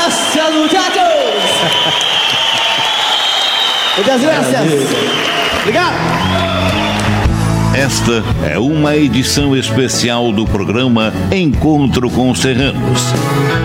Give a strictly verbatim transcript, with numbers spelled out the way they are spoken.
Gracias, muchachos. Muchas gracias. Obrigado. Esta é uma edição especial do programa Encontro com os Serranos.